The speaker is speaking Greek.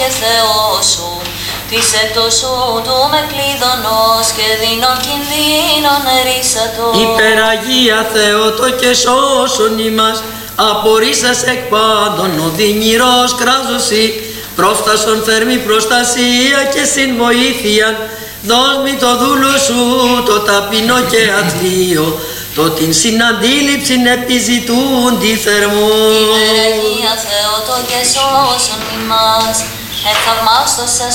και Θεός σου, της ετώσου του με κλειδωνός και δίνων κινδύνων ρίσατο. Υπεραγία Θεότο και σώσον ημάς, απορρίσας εκ πάντων οδυνηρός κράζωση, πρόφτασον θερμή προστασία και συνβοήθειαν, δώσ' μη το δούλο σου το ταπεινό και αστείο, το την συναντήληψην επιζητούν τη θερμό. Υπεραγία Θεότο και σώσον ημάς, εκ θαυμάστος